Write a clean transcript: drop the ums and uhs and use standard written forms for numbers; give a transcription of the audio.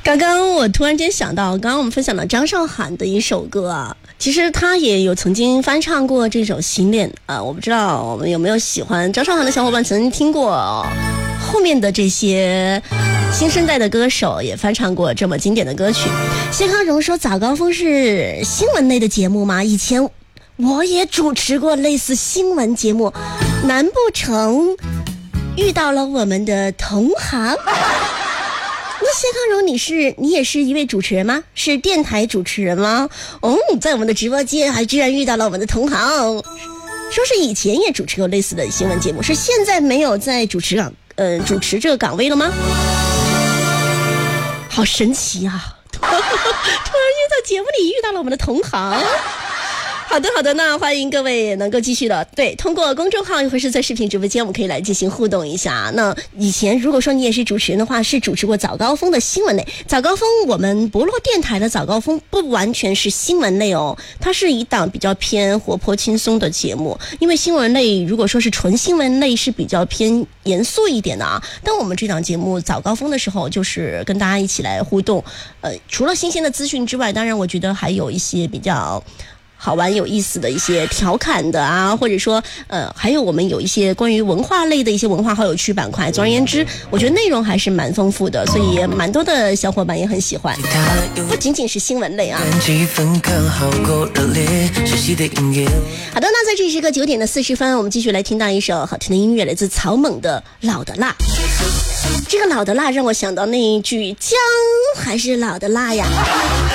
刚刚我突然间想到，刚刚我们分享了张韶涵的一首歌啊，其实他也有曾经翻唱过这首《心恋》啊，我不知道我们有没有喜欢张韶涵的小伙伴曾经听过后面的这些新生代的歌手也翻唱过这么经典的歌曲。谢康荣说早高峰是新闻类的节目吗？以前我也主持过类似新闻节目，难不成遇到了我们的同行？那谢康荣你也是一位主持人吗？是电台主持人吗？在我们的直播间还居然遇到了我们的同行，说是以前也主持过类似的新闻节目，是现在没有在主持这个岗位了吗？好神奇啊！突然在节目里遇到了我们的同行。好的，那欢迎各位能够继续的通过公众号或是在视频直播间，我们可以来进行互动一下。那以前如果说你也是主持人的话，是主持过早高峰的新闻类。早高峰我们博洛电台的早高峰不完全是新闻类哦，它是一档比较偏活泼轻松的节目。因为新闻类如果说是纯新闻类是比较偏严肃一点的啊，但我们这档节目早高峰的时候就是跟大家一起来互动，除了新鲜的资讯之外，当然我觉得还有一些比较好玩有意思的一些调侃的啊，或者说还有我们有一些关于文化类的一些文化好有趣板块。总而言之，我觉得内容还是蛮丰富的，所以也蛮多的小伙伴也很喜欢，不仅仅是新闻类啊。好的，那在这时刻9点40分，我们继续来听到一首好听的音乐，来自草蜢的《老的辣》。这个老的辣让我想到那一句姜还是老的辣呀。